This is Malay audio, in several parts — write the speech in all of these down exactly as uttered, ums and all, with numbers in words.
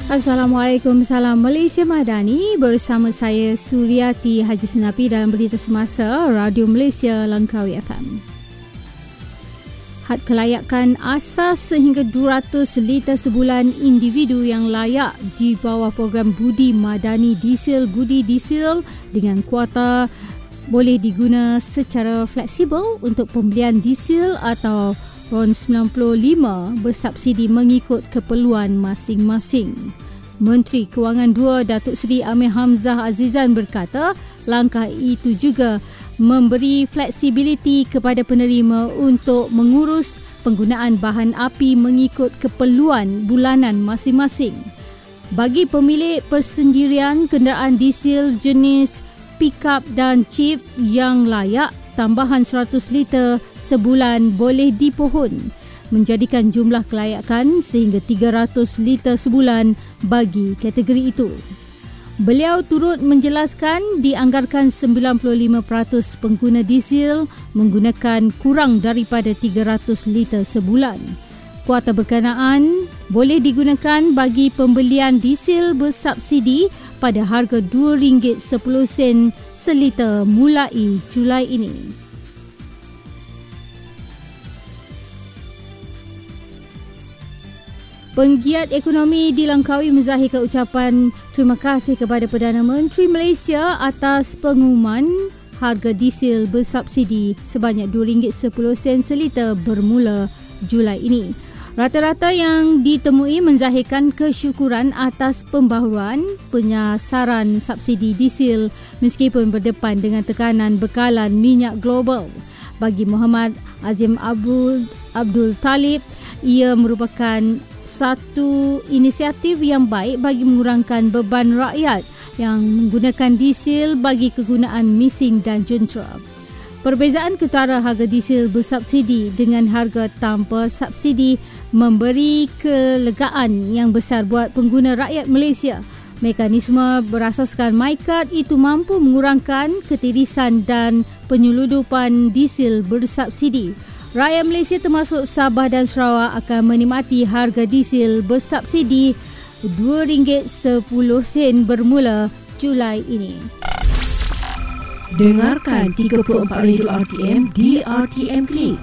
Assalamualaikum, salam Malaysia Madani. Bersama saya Suryati Haji Senapi dalam Berita Semasa Radio Malaysia Langkawi F M. Had kelayakan asas sehingga dua ratus liter sebulan individu yang layak di bawah program Budi Madani Diesel Budi Diesel dengan kuota boleh diguna secara fleksibel untuk pembelian diesel atau RON sembilan puluh lima bersubsidi mengikut keperluan masing-masing. Menteri Kewangan dua Datuk Seri Amir Hamzah Azizan berkata, langkah itu juga memberi fleksibiliti kepada penerima untuk mengurus penggunaan bahan api mengikut keperluan bulanan masing-masing. Bagi pemilik persendirian kenderaan diesel jenis pick-up dan jeep yang layak, tambahan seratus liter sebulan boleh dipohon, menjadikan jumlah kelayakan sehingga tiga ratus liter sebulan bagi kategori itu. Beliau turut menjelaskan dianggarkan sembilan puluh lima peratus pengguna diesel menggunakan kurang daripada tiga ratus liter sebulan. Kuota berkenaan boleh digunakan bagi pembelian diesel bersubsidi pada harga dua ringgit sepuluh sen seliter mulai Julai ini. Penggiat ekonomi di Langkawi menzahirkan ucapan terima kasih kepada Perdana Menteri Malaysia atas pengumuman harga diesel bersubsidi sebanyak dua ringgit sepuluh sen seliter bermula Julai ini. Rata-rata yang ditemui menzahirkan kesyukuran atas pembaharuan penyasaran subsidi diesel meskipun berdepan dengan tekanan bekalan minyak global. Bagi Muhammad Azim Abdul, Abdul Talib, ia merupakan satu inisiatif yang baik bagi mengurangkan beban rakyat yang menggunakan diesel bagi kegunaan mesin dan jentera. Perbezaan ketara harga diesel bersubsidi dengan harga tanpa subsidi memberi kelegaan yang besar buat pengguna rakyat Malaysia. Mekanisme berasaskan MyCard itu mampu mengurangkan ketirisan dan penyeludupan diesel bersubsidi. Rakyat Malaysia termasuk Sabah dan Sarawak akan menikmati harga diesel bersubsidi dua ringgit sepuluh sen bermula Julai ini. Dengarkan tiga puluh empat Radio R T M di R T M Click.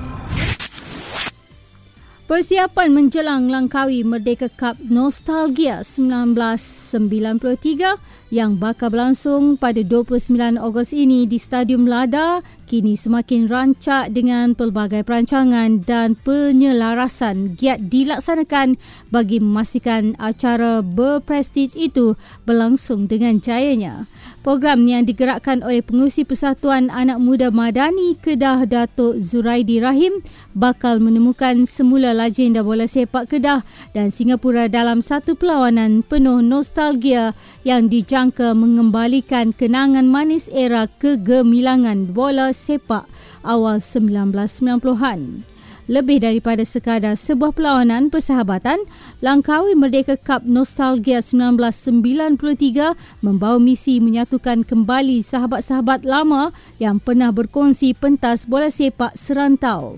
Persiapan menjelang Langkawi Merdeka Cup Nostalgia seribu sembilan ratus sembilan puluh tiga yang bakal berlangsung pada dua puluh sembilan Ogos ini di Stadium Lada kini semakin rancak dengan pelbagai perancangan dan penyelarasan giat dilaksanakan bagi memastikan acara berprestij itu berlangsung dengan jayanya. Program yang digerakkan oleh Pengerusi Persatuan Anak Muda Madani Kedah Datuk Zuraidi Rahim bakal menemukan semula lagenda bola sepak Kedah dan Singapura dalam satu perlawanan penuh nostalgia yang dijangka mengembalikan kenangan manis era kegemilangan bola sepak awal sembilan belas sembilan puluhan. Lebih daripada sekadar sebuah perlawanan persahabatan, Langkawi Merdeka Cup Nostalgia seribu sembilan ratus sembilan puluh tiga membawa misi menyatukan kembali sahabat-sahabat lama yang pernah berkongsi pentas bola sepak serantau.